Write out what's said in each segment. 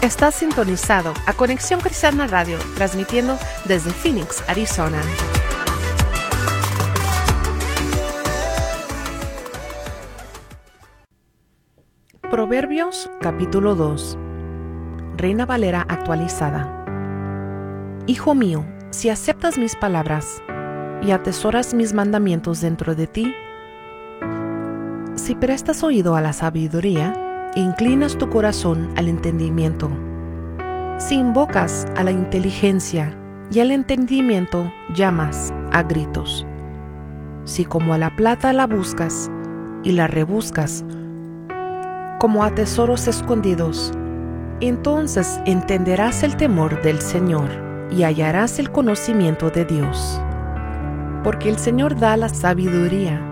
Estás sintonizado a Conexión Cristiana Radio, transmitiendo desde Phoenix, Arizona. Proverbios capítulo 2. Reina Valera actualizada. Hijo mío, si aceptas mis palabras y atesoras mis mandamientos dentro de ti, si prestas oído a la sabiduría, inclinas tu corazón al entendimiento. Si invocas a la inteligencia y al entendimiento llamas a gritos. Si como a la plata la buscas y la rebuscas, como a tesoros escondidos, entonces entenderás el temor del Señor y hallarás el conocimiento de Dios. Porque el Señor da la sabiduría,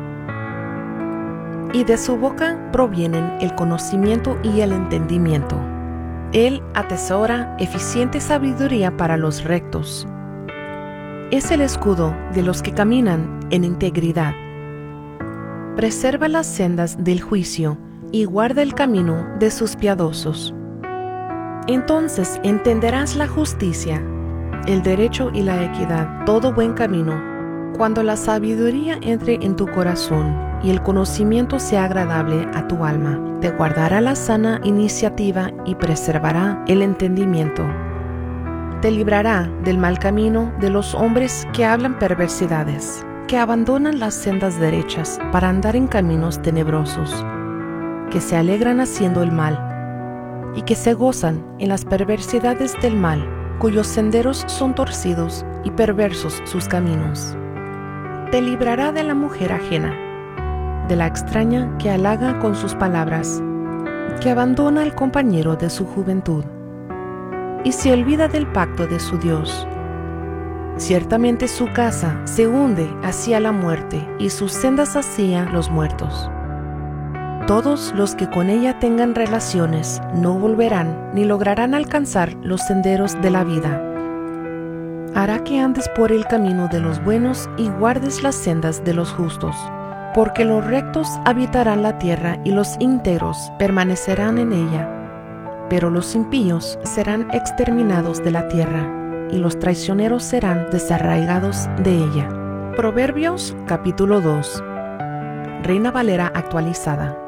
y de su boca provienen el conocimiento y el entendimiento. Él atesora eficiente sabiduría para los rectos. Es el escudo de los que caminan en integridad. Preserva las sendas del juicio y guarda el camino de sus piadosos. Entonces entenderás la justicia, el derecho y la equidad, todo buen camino, cuando la sabiduría entre en tu corazón y el conocimiento sea agradable a tu alma. Te guardará la sana iniciativa y preservará el entendimiento. Te librará del mal camino de los hombres que hablan perversidades, que abandonan las sendas derechas para andar en caminos tenebrosos, que se alegran haciendo el mal y que se gozan en las perversidades del mal, cuyos senderos son torcidos y perversos sus caminos. Te librará de la mujer ajena, de la extraña que halaga con sus palabras, que abandona al compañero de su juventud y se olvida del pacto de su Dios. Ciertamente su casa se hunde hacia la muerte y sus sendas hacia los muertos. Todos los que con ella tengan relaciones no volverán ni lograrán alcanzar los senderos de la vida. Hará que andes por el camino de los buenos y guardes las sendas de los justos. Porque los rectos habitarán la tierra y los íntegros permanecerán en ella. Pero los impíos serán exterminados de la tierra y los traicioneros serán desarraigados de ella. Proverbios capítulo 2. Reina Valera actualizada.